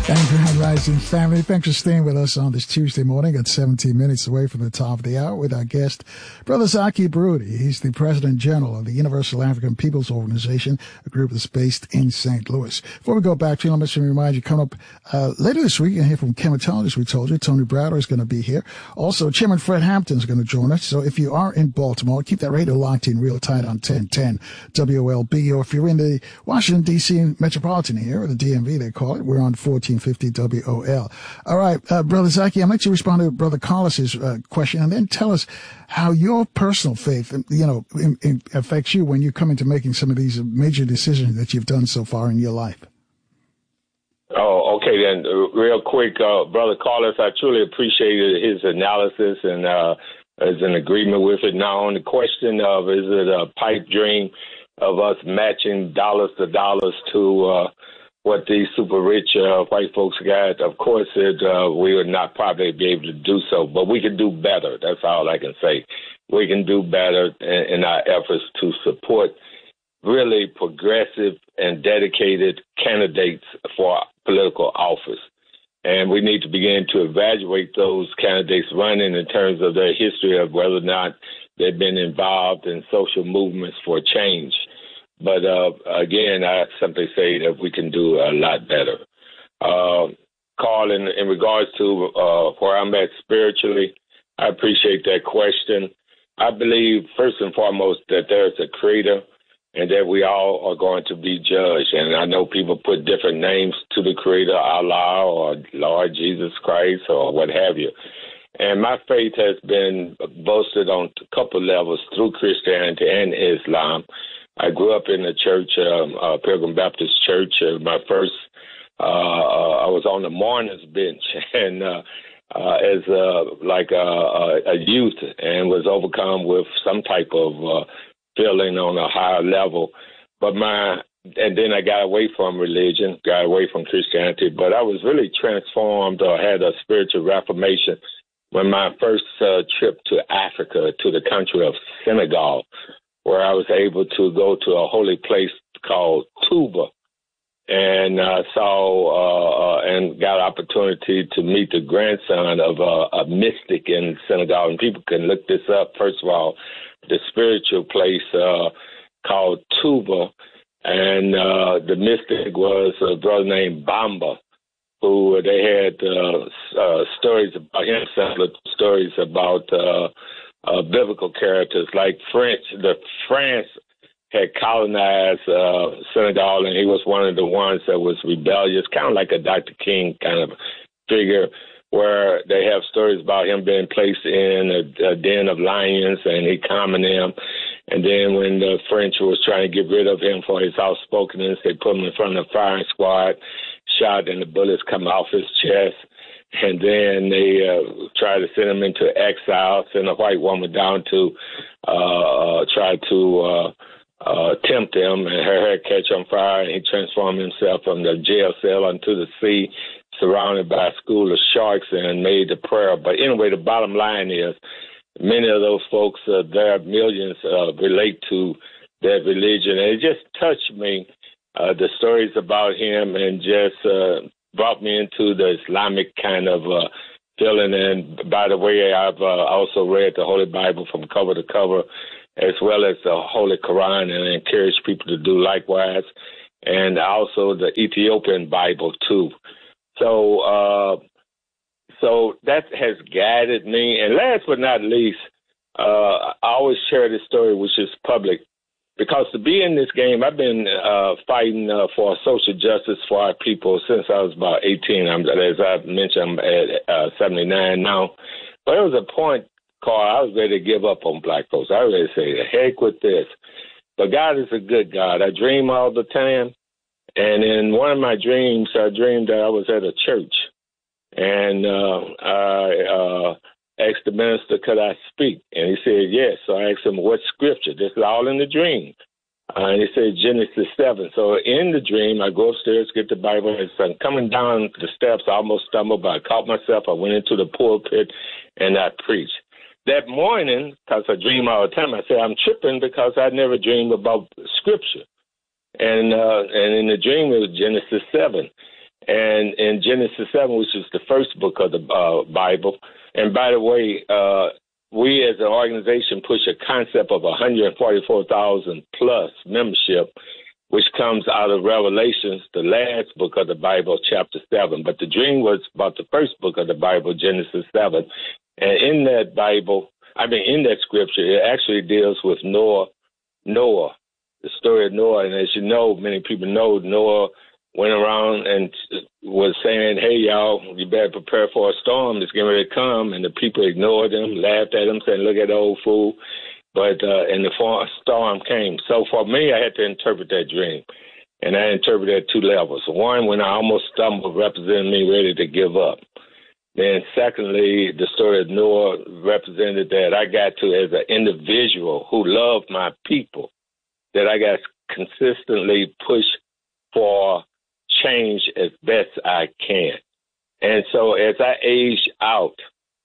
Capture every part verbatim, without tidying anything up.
And Grand Rising family, thanks for staying with us on this Tuesday morning at seventeen minutes away from the top of the hour with our guest, Brother Zaki Baruti. He's the President General of the Universal African Peoples Organization, a group that's based in Saint Louis. Before we go back to you, let me just remind you, coming up uh, later this week, you're going to hear from Chematologist, we told you. Tony Browder is going to be here. Also, Chairman Fred Hampton is going to join us. So if you are in Baltimore, keep that radio locked in real tight on ten ten W O L B. Or if you're in the Washington, D C metropolitan area, or the D M V they call it, we're on fourteen fifty W O L. All right, uh, Brother Zaki, I'd like to respond to Brother Carlos's uh, question, and then tell us how your personal faith, you know, in, in affects you when you come into making some of these major decisions that you've done so far in your life. Oh, okay, then, uh, real quick, uh, Brother Carlos, I truly appreciated his analysis and uh, is in agreement with it. Now, on the question of is it a pipe dream of us matching dollars to dollars to uh, what these super rich uh, white folks got, of course, it, uh, we would not probably be able to do so, but we can do better. That's all I can say. We can do better in, in our efforts to support really progressive and dedicated candidates for political office. And we need to begin to evaluate those candidates running in terms of their history of whether or not they've been involved in social movements for change. But, uh, again, I simply say that we can do a lot better. Uh, Carl, in, in regards to uh, where I'm at spiritually, I appreciate that question. I believe, first and foremost, that there's a creator and that we all are going to be judged. And I know people put different names to the creator, Allah or Lord Jesus Christ or what have you. And my faith has been boasted on a couple levels through Christianity and Islam. I grew up in the church, um, uh, Pilgrim Baptist Church. Uh, my first, uh, uh, I was on the mourner's bench and uh, uh, as uh, like a, a youth and was overcome with some type of uh, feeling on a higher level. But my, and then I got away from religion, got away from Christianity, but I was really transformed or had a spiritual reformation when my first uh, trip to Africa, to the country of Senegal, where I was able to go to a holy place called Touba and uh, saw uh, uh, and got an opportunity to meet the grandson of uh, a mystic in Senegal. And people can look this up. First of all, the spiritual place uh, called Touba, and uh, the mystic was a brother named Bamba, who they had uh, uh, stories about him, similar stories about uh, Uh, biblical characters like French. The France had colonized uh, Senegal, and he was one of the ones that was rebellious, kind of like a Doctor King kind of figure, where they have stories about him being placed in a, a den of lions and he calming them. And then when the French was trying to get rid of him for his outspokenness, they put him in front of a firing squad, shot, and the bullets come off his chest. And then they uh, try to send him into exile, send a white woman down to uh, try to uh, uh, tempt him, and her hair catch on fire, and he transformed himself from the jail cell onto the sea, surrounded by a school of sharks, and made the prayer. But anyway, the bottom line is many of those folks, uh, there are millions, uh, relate to that religion. And it just touched me, uh, the stories about him, and just uh, brought me into the Islamic kind of uh, feeling. And by the way, I've uh, also read the Holy Bible from cover to cover, as well as the Holy Quran, and I encourage people to do likewise, and also the Ethiopian Bible too. So, uh, so that has guided me. And last but not least, uh, I always share this story, which is public. Because to be in this game, I've been uh, fighting uh, for social justice for our people since I was about eighteen. I'm, as I mentioned, I'm at uh, seventy-nine now. But there was a point, Carl, I was ready to give up on black folks. I was ready to say, the heck with this. But God is a good God. I dream all the time. And in one of my dreams, I dreamed that I was at a church. And uh, I uh, asked the minister, could I speak? And he said, yes. So I asked him, what scripture? This is all in the dream. Uh, and he said, Genesis seven. So in the dream, I go upstairs, get the Bible, and I'm coming down the steps. I almost stumbled, but I caught myself. I went into the pulpit, and I preached. That morning, because I dream all the time, I said, I'm tripping because I never dreamed about scripture. And uh, and in the dream, it was Genesis seven. and in Genesis seven, which is the first book of the uh, Bible. And by the way, uh, we as an organization push a concept of one hundred forty-four thousand plus membership, which comes out of Revelations, the last book of the Bible, chapter seven. But the dream was about the first book of the Bible, Genesis seven. And in that Bible, I mean, in that scripture, it actually deals with Noah, Noah, the story of Noah. And as you know, many people know, Noah went around and was saying, hey, y'all, you better prepare for a storm that's getting ready to come. And the people ignored him, laughed at him, saying, look at the old fool. But uh, and the storm came. So for me, I had to interpret that dream. And I interpreted at two levels. One, when I almost stumbled, represented me ready to give up. Then secondly, the story of Noah represented that I got to, as an individual who loved my people, that I got consistently push for change as best I can. And so as I age out,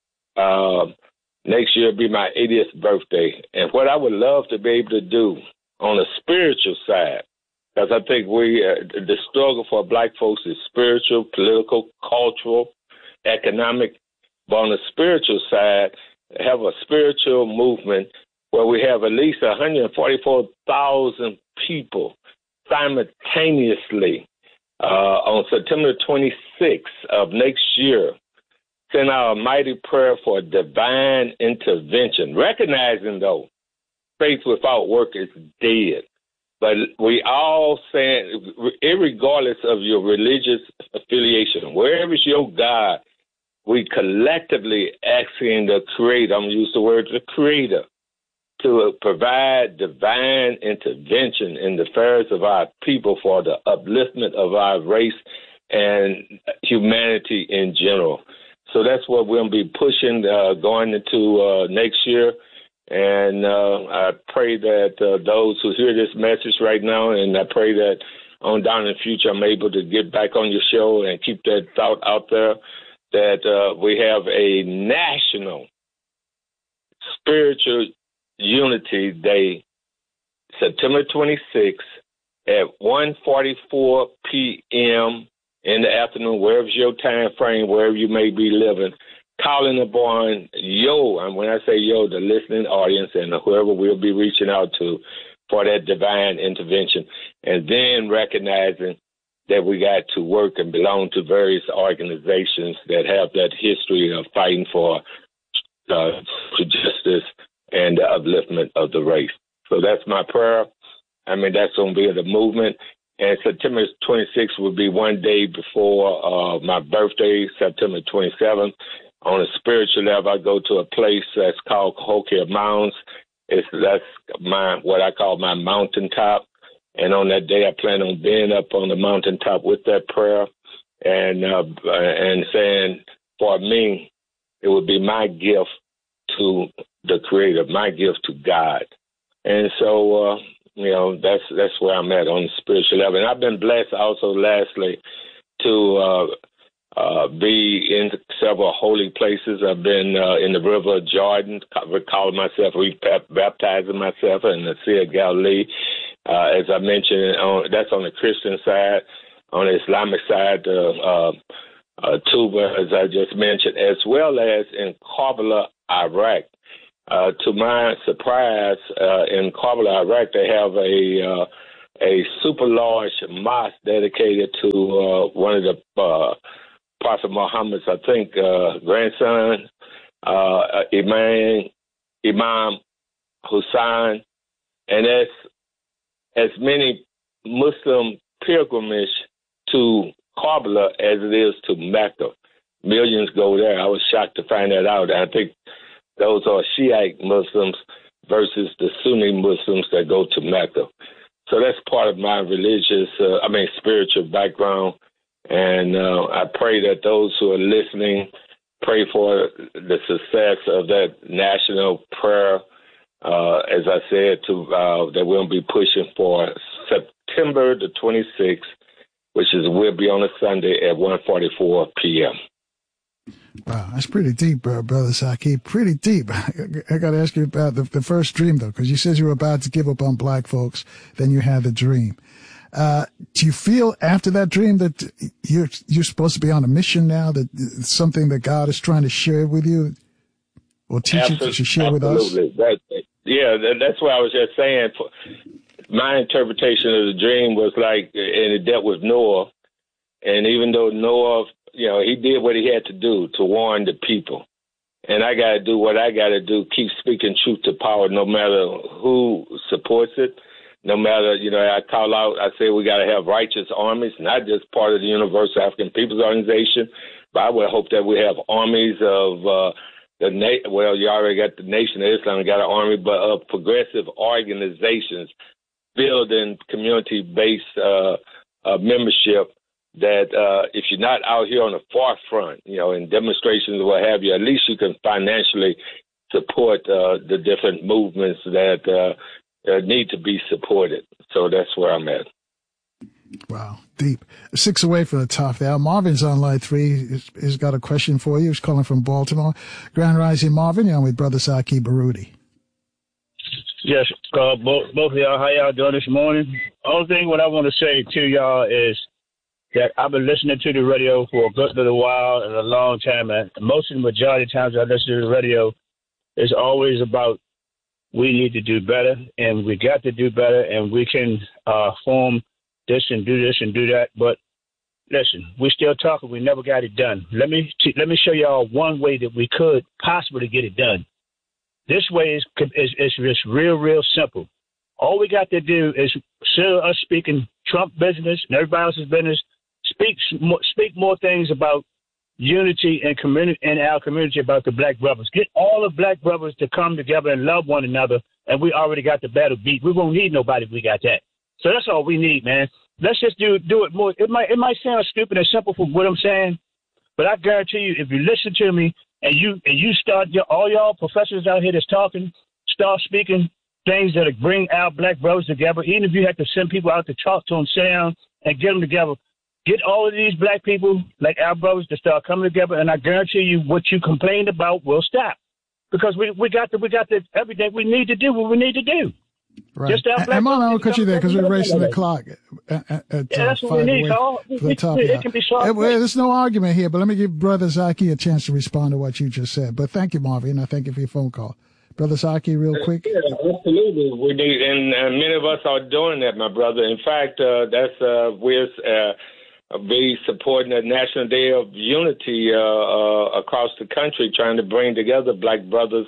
uh, next year will be my eightieth birthday. And what I would love to be able to do on the spiritual side, because I think we, uh, the struggle for black folks is spiritual, political, cultural, economic. But on the spiritual side, have a spiritual movement where we have at least one hundred forty-four thousand people simultaneously uh, on September twenty-sixth of next year, send out a mighty prayer for divine intervention, recognizing, though, faith without work is dead. But we all saying, irregardless of your religious affiliation, wherever is your God, we collectively asking the Creator, I'm going to use the word the Creator, to provide divine intervention in the affairs of our people for the upliftment of our race and humanity in general. So that's what we're going to be pushing uh, going into uh, next year. And uh, I pray that uh, those who hear this message right now, and I pray that on down in the future I'm able to get back on your show and keep that thought out there, that uh, we have a national spiritual Unity Day, September twenty-sixth at one forty-four p.m. in the afternoon, wherever's your time frame, wherever you may be living, calling upon yo, and when I say yo, the listening audience and whoever we'll be reaching out to for that divine intervention, and then recognizing that we got to work and belong to various organizations that have that history of fighting for uh, for justice and the upliftment of the race. So that's my prayer. I mean, that's going to be the movement. And September twenty-sixth will be one day before uh, my birthday, September twenty-seventh. On a spiritual level, I go to a place that's called Cahokia Mounds. It's that's my what I call my mountaintop. And on that day, I plan on being up on the mountaintop with that prayer and uh, and saying, for me, it would be my gift to the Creator, my gift to God. And so, uh, you know, that's that's where I'm at on the spiritual level. And I've been blessed also, lastly, to uh, uh, be in several holy places. I've been uh, in the River of Jordan, calling myself, baptizing myself in the Sea of Galilee. Uh, as I mentioned, on, that's on the Christian side. On the Islamic side, uh, uh, uh, Tuba, as I just mentioned, as well as in Karbala, Iraq. Uh, to my surprise, uh, in Karbala, Iraq, they have a uh, a super large mosque dedicated to uh, one of the uh, Prophet Muhammad's, I think, uh, grandson, uh, Imam Imam Hussein, and that's as many Muslim pilgrimage to Karbala as it is to Mecca. Millions go there. I was shocked to find that out. I think those are Shiite Muslims versus the Sunni Muslims that go to Mecca. So that's part of my religious, uh, I mean, spiritual background. And uh, I pray that those who are listening pray for the success of that national prayer. Uh, as I said, to uh, that we'll be pushing for September the twenty-sixth, which is will be on a Sunday at one forty-four p.m. Wow, that's pretty deep, uh, Brother Saki. Pretty deep. I, I got to ask you about the, the first dream, though, because you said you were about to give up on black folks. Then you had the dream. Uh, do you feel after that dream that you're, you're supposed to be on a mission now, that it's something that God is trying to share with you or teach Absolutely. you to share with us? Absolutely. That, yeah, that, that's what I was just saying. My interpretation of the dream was like, and it dealt with Noah. And even though Noah, you know, he did what he had to do to warn the people. And I got to do what I got to do, keep speaking truth to power, no matter who supports it, no matter, you know, I call out, I say we got to have righteous armies, not just part of the Universal African Peoples Organization, but I would hope that we have armies of uh, the, na- well, you already got the Nation of Islam, got an army, but of progressive organizations building community-based uh, uh, membership. That uh, if you're not out here on the forefront, you know, in demonstrations or what have you, at least you can financially support uh, the different movements that uh, uh, need to be supported. So that's where I'm at. Wow, deep. Six away from the top there. Marvin's on line three. He's, he's got a question for you. He's calling from Baltimore. Grand Rising, Marvin. You're on with Brother Zaki Baruti. Yes, uh, both, both of y'all, how y'all doing this morning? Only thing what I want to say to y'all is, yeah, I've been listening to the radio for a good little while and a long time, and most of the majority of times I listen to the radio, it's always about we need to do better, and we got to do better, and we can uh, form this and do this and do that. But listen, we're still talking. We never got it done. Let me t- let me show y'all one way that we could possibly get it done. This way is is is just real, real simple. All we got to do is, instead of us speaking Trump business and everybody else's business, Speak more, speak more things about unity and community in our community, about the black brothers. Get all the black brothers to come together and love one another, and we already got the battle beat. We won't need nobody if we got that. So that's all we need, man. Let's just do do it more. It might it might sound stupid and simple for what I'm saying, but I guarantee you, if you listen to me and you and you start your, all y'all professors out here that's talking, start speaking things that bring our black brothers together. Even if you have to send people out to talk to them, sit down and get them together. Get all of these black people, like our brothers, to start coming together, and I guarantee you, what you complained about will stop, because we we got the we got the everything we need to do what we need to do. Right. Just our black and Mom, I'll cut you there because we're racing the clock at, at, at yeah, that's uh, what we need, Carl. For the top it, it can be solved. Well, there's no argument here, but let me give Brother Zaki a chance to respond to what you just said. But thank you, Marvin. I thank you for your phone call. Brother Zaki, real quick. Yeah, absolutely. We need, and uh, many of us are doing that, my brother. In fact, uh, that's uh, we're. Uh, be supporting the National Day of Unity uh, uh, across the country, trying to bring together black brothers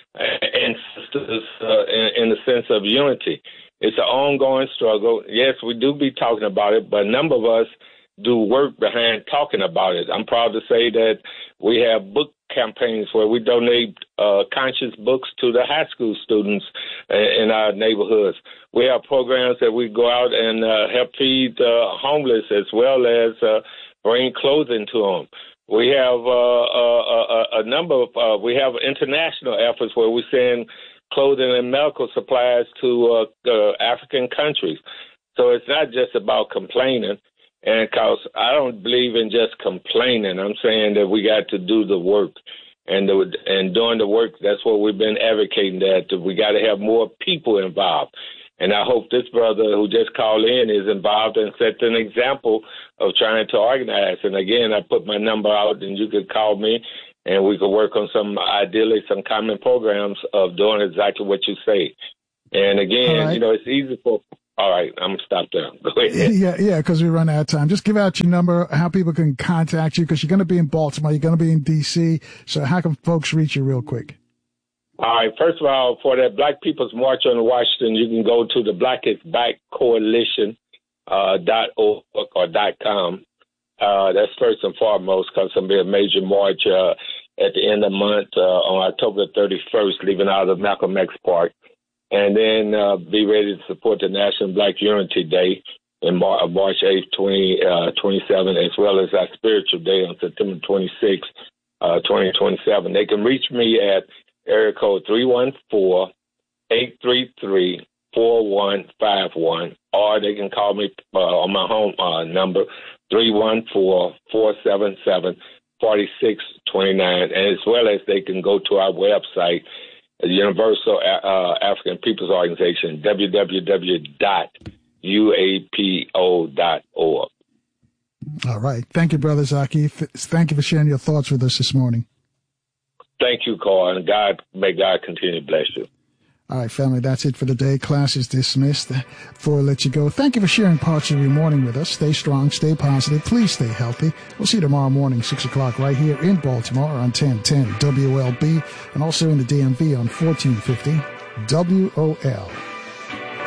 and sisters uh, in, in the sense of unity. It's an ongoing struggle. Yes, we do be talking about it, but a number of us do work behind talking about it. I'm proud to say that we have book campaigns where we donate uh, conscious books to the high school students in our neighborhoods. We have programs that we go out and uh, help feed uh, homeless, as well as uh, bring clothing to them. We have uh, a, a, a number of, uh, we have international efforts where we send clothing and medical supplies to uh, uh, African countries. So it's not just about complaining. And because I don't believe in just complaining, I'm saying that we got to do the work. And the, and doing the work, that's what we've been advocating, that we got to have more people involved. And I hope this brother who just called in is involved and set an example of trying to organize. And again, I put my number out, and you could call me, and we could work on some, ideally, some common programs of doing exactly what you say. And again, right. you know, it's easy for. All right, I'm going to stop there. Go ahead. Yeah, yeah, because we run out of time. Just give out your number, how people can contact you, because you're going to be in Baltimore, you're going to be in D C, so how can folks reach you real quick? All right, first of all, for that Black People's March on Washington, you can go to the Black is Back Coalition uh, dot org or dot com. Uh, that's first and foremost, because there'll be a major march uh, at the end of the month uh, on October thirty-first, leaving out of Malcolm X Park. And then uh, be ready to support the National Black Unity Day in Mar- March eighth, twenty twenty-seven, as well as our Spiritual Day on September twenty-sixth, uh, twenty twenty-seven. They can reach me at area code three one four, eight three three, four one five one, or they can call me uh, on my home uh, number, three one four, four seven seven, four six two nine, and as well as they can go to our website, the Universal uh, African Peoples Organization, w w w dot U A P O dot org. All right. Thank you, Brother Zaki. Thank you for sharing your thoughts with us this morning. Thank you, Carl, and God, may God continue to bless you. All right, family, that's it for the day. Class is dismissed. Before I let you go, thank you for sharing parts of your morning with us. Stay strong, stay positive, please stay healthy. We'll see you tomorrow morning, six o'clock, right here in Baltimore on ten ten W L B, and also in the D M V on fourteen fifty W O L.